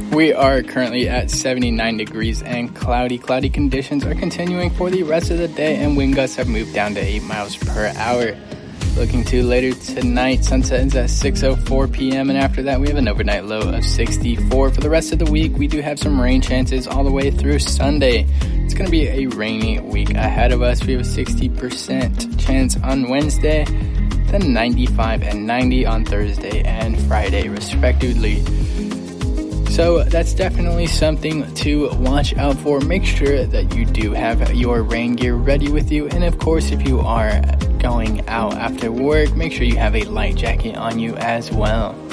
We are currently at 79 degrees and cloudy. Cloudy conditions are continuing for the rest of the day, and wind gusts have moved down to 8 miles per hour. Looking to later tonight, sunset is at 6:04 p.m. and after that we have an overnight low of 64. For the rest of the week, we do have some rain chances all the way through Sunday. It's going to be a rainy week ahead of us. We have a 60% chance on Wednesday, then 95 and 90 on Thursday and Friday respectively. So that's definitely something to watch out for. Make sure that you do have your rain gear ready with you. And of course, if you are going out after work, make sure you have a light jacket on you as well.